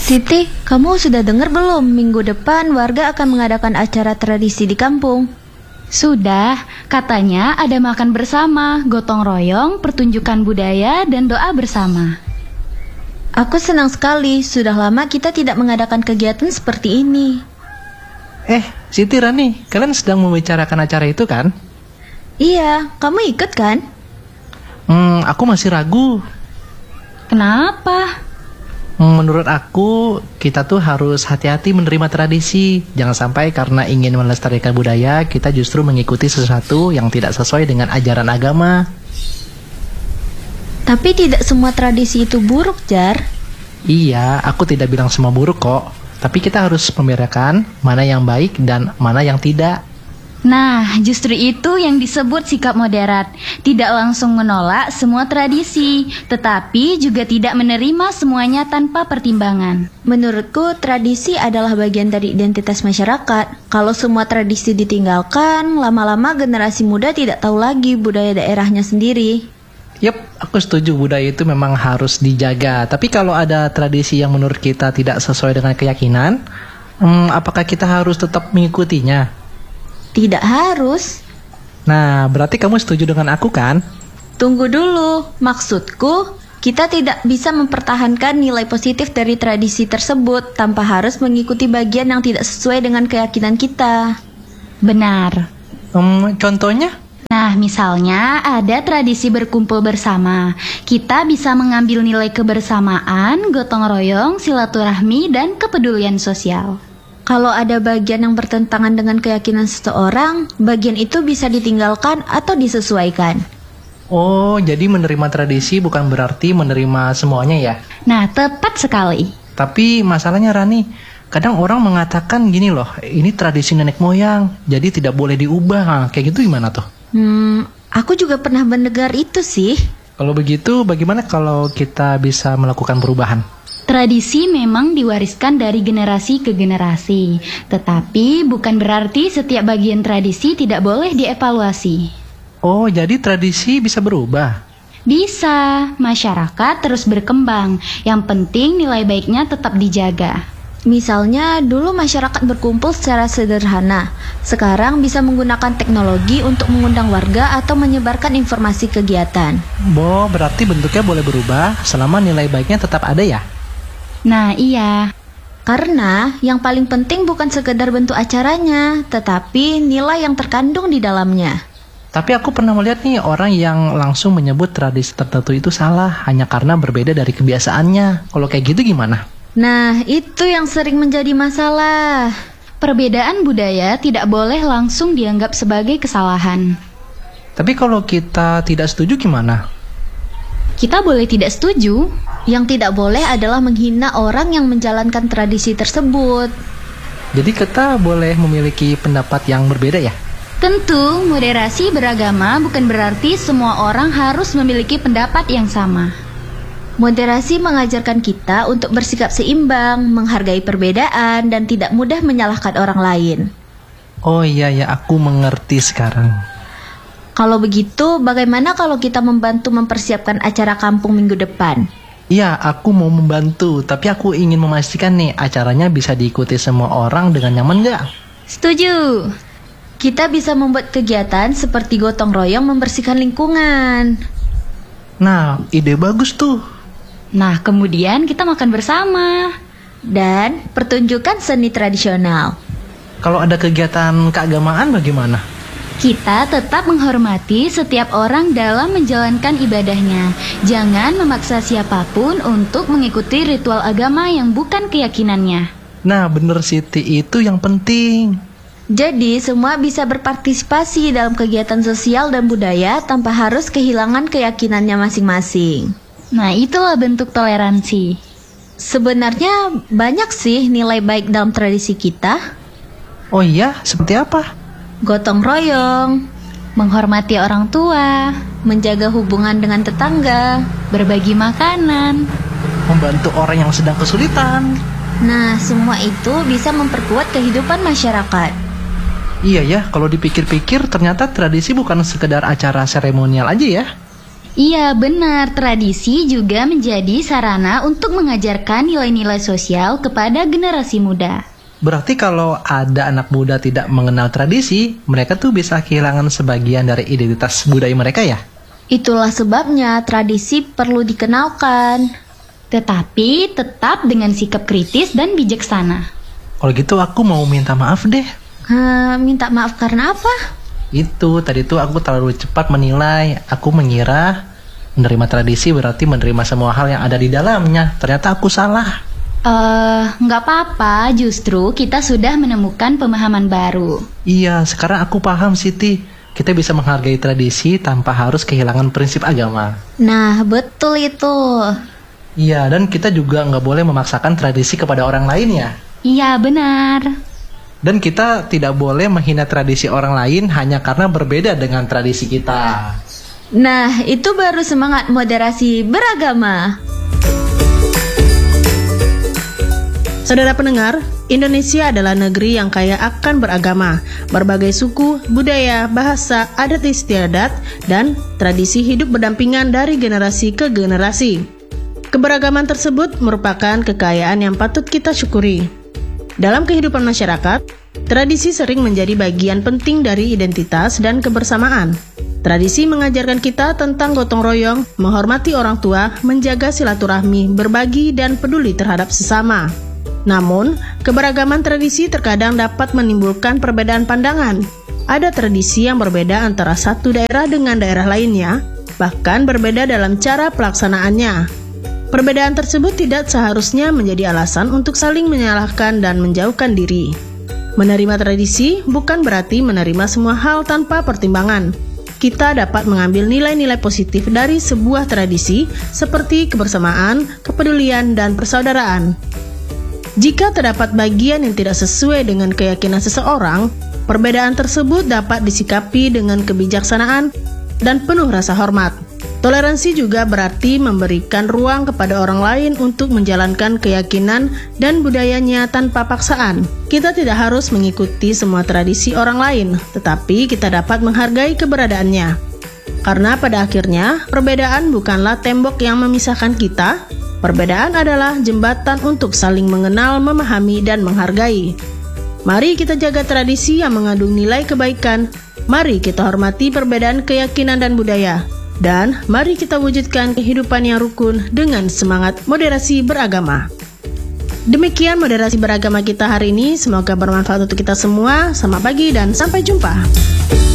Siti, kamu sudah dengar belum? Minggu depan warga akan mengadakan acara tradisi di kampung. Sudah, katanya ada makan bersama, gotong royong, pertunjukan budaya, dan doa bersama. Aku senang sekali, sudah lama kita tidak mengadakan kegiatan seperti ini. Siti, Rani, kalian sedang membicarakan acara itu kan? Iya, kamu ikut kan? Aku masih ragu. Kenapa? Menurut aku, kita tuh harus hati-hati menerima tradisi. Jangan sampai karena ingin melestarikan budaya, kita justru mengikuti sesuatu yang tidak sesuai dengan ajaran agama. Tapi tidak semua tradisi itu buruk, Jar. Iya, aku tidak bilang semua buruk kok. Tapi kita harus membedakan mana yang baik dan mana yang tidak. Nah, justru itu yang disebut sikap moderat. Tidak langsung menolak semua tradisi, tetapi juga tidak menerima semuanya tanpa pertimbangan. Menurutku, tradisi adalah bagian dari identitas masyarakat. Kalau semua tradisi ditinggalkan, lama-lama generasi muda tidak tahu lagi budaya daerahnya sendiri. Yap, aku setuju budaya itu memang harus dijaga. Tapi kalau ada tradisi yang menurut kita tidak sesuai dengan keyakinan, apakah kita harus tetap mengikutinya? Tidak harus. Nah, berarti kamu setuju dengan aku kan? Tunggu dulu, maksudku kita tidak bisa mempertahankan nilai positif dari tradisi tersebut tanpa harus mengikuti bagian yang tidak sesuai dengan keyakinan kita. Benar. Contohnya? Nah, misalnya ada tradisi berkumpul bersama. Kita bisa mengambil nilai kebersamaan, gotong royong, silaturahmi, dan kepedulian sosial. Kalau ada bagian yang bertentangan dengan keyakinan seseorang, bagian itu bisa ditinggalkan atau disesuaikan. Oh, jadi menerima tradisi bukan berarti menerima semuanya ya? Nah, tepat sekali. Tapi masalahnya Rani, kadang orang mengatakan gini loh, ini tradisi nenek moyang, jadi tidak boleh diubah. Nah, kayak gitu gimana tuh? Aku juga pernah mendengar itu sih. Kalau begitu, bagaimana kalau kita bisa melakukan perubahan? Tradisi memang diwariskan dari generasi ke generasi, tetapi bukan berarti setiap bagian tradisi tidak boleh dievaluasi. Oh, jadi tradisi bisa berubah? Bisa, masyarakat terus berkembang. Yang penting nilai baiknya tetap dijaga. Misalnya, dulu masyarakat berkumpul secara sederhana. Sekarang bisa menggunakan teknologi untuk mengundang warga atau menyebarkan informasi kegiatan. Berarti bentuknya boleh berubah selama nilai baiknya tetap ada ya? Nah, iya. Karena yang paling penting bukan sekedar bentuk acaranya, tetapi nilai yang terkandung di dalamnya. Tapi aku pernah melihat nih orang yang langsung menyebut tradisi tertentu itu salah hanya karena berbeda dari kebiasaannya. Kalau kayak gitu gimana? Nah, itu yang sering menjadi masalah. Perbedaan budaya tidak boleh langsung dianggap sebagai kesalahan. Tapi kalau kita tidak setuju gimana? Kita boleh tidak setuju. Yang tidak boleh adalah menghina orang yang menjalankan tradisi tersebut. Jadi kita boleh memiliki pendapat yang berbeda ya? Tentu, moderasi beragama bukan berarti semua orang harus memiliki pendapat yang sama. Moderasi mengajarkan kita untuk bersikap seimbang, menghargai perbedaan, dan tidak mudah menyalahkan orang lain. Oh iya ya, aku mengerti sekarang. Kalau begitu, bagaimana kalau kita membantu mempersiapkan acara kampung minggu depan? Iya, aku mau membantu, tapi aku ingin memastikan nih acaranya bisa diikuti semua orang dengan nyaman nggak? Setuju. Kita bisa membuat kegiatan seperti gotong royong membersihkan lingkungan. Nah, ide bagus tuh. Nah, kemudian kita makan bersama. Dan pertunjukan seni tradisional. Kalau ada kegiatan keagamaan bagaimana? Kita tetap menghormati setiap orang dalam menjalankan ibadahnya. Jangan memaksa siapapun untuk mengikuti ritual agama yang bukan keyakinannya. Nah, bener Siti, itu yang penting. Jadi, semua bisa berpartisipasi dalam kegiatan sosial dan budaya tanpa harus kehilangan keyakinannya masing-masing. Nah, itulah bentuk toleransi. Sebenarnya banyak sih nilai baik dalam tradisi kita. Oh iya, seperti apa? Gotong royong, menghormati orang tua, menjaga hubungan dengan tetangga, berbagi makanan, membantu orang yang sedang kesulitan. Nah, semua itu bisa memperkuat kehidupan masyarakat. Iya ya, kalau dipikir-pikir ternyata tradisi bukan sekedar acara seremonial aja ya. Iya, benar. Tradisi juga menjadi sarana untuk mengajarkan nilai-nilai sosial kepada generasi muda. Berarti kalau ada anak muda tidak mengenal tradisi, mereka tuh bisa kehilangan sebagian dari identitas budaya mereka ya? Itulah sebabnya tradisi perlu dikenalkan. Tetapi tetap dengan sikap kritis dan bijaksana. Kalau gitu aku mau minta maaf deh. Minta maaf karena apa? Itu, tadi tuh aku terlalu cepat menilai. Aku mengira menerima tradisi berarti menerima semua hal yang ada di dalamnya. Ternyata aku salah. Nggak apa-apa, justru kita sudah menemukan pemahaman baru. Iya, sekarang aku paham Siti. Kita bisa menghargai tradisi tanpa harus kehilangan prinsip agama. Nah, betul itu. Iya, dan kita juga nggak boleh memaksakan tradisi kepada orang lain ya. Iya, benar. Dan kita tidak boleh menghina tradisi orang lain hanya karena berbeda dengan tradisi kita. Nah, itu baru semangat moderasi beragama. Saudara pendengar, Indonesia adalah negeri yang kaya akan beragama, berbagai suku, budaya, bahasa, adat istiadat, dan tradisi hidup berdampingan dari generasi ke generasi. Keberagaman tersebut merupakan kekayaan yang patut kita syukuri. Dalam kehidupan masyarakat, tradisi sering menjadi bagian penting dari identitas dan kebersamaan. Tradisi mengajarkan kita tentang gotong royong, menghormati orang tua, menjaga silaturahmi, berbagi, dan peduli terhadap sesama. Namun, keberagaman tradisi terkadang dapat menimbulkan perbedaan pandangan. Ada tradisi yang berbeda antara satu daerah dengan daerah lainnya, bahkan berbeda dalam cara pelaksanaannya. Perbedaan tersebut tidak seharusnya menjadi alasan untuk saling menyalahkan dan menjauhkan diri. Menerima tradisi bukan berarti menerima semua hal tanpa pertimbangan. Kita dapat mengambil nilai-nilai positif dari sebuah tradisi seperti kebersamaan, kepedulian, dan persaudaraan. Jika terdapat bagian yang tidak sesuai dengan keyakinan seseorang, perbedaan tersebut dapat disikapi dengan kebijaksanaan dan penuh rasa hormat. Toleransi juga berarti memberikan ruang kepada orang lain untuk menjalankan keyakinan dan budayanya tanpa paksaan. Kita tidak harus mengikuti semua tradisi orang lain, tetapi kita dapat menghargai keberadaannya. Karena pada akhirnya, perbedaan bukanlah tembok yang memisahkan kita, perbedaan adalah jembatan untuk saling mengenal, memahami, dan menghargai. Mari kita jaga tradisi yang mengandung nilai kebaikan. Mari kita hormati perbedaan keyakinan dan budaya. Dan mari kita wujudkan kehidupan yang rukun dengan semangat moderasi beragama. Demikian moderasi beragama kita hari ini. Semoga bermanfaat untuk kita semua. Selamat pagi dan sampai jumpa.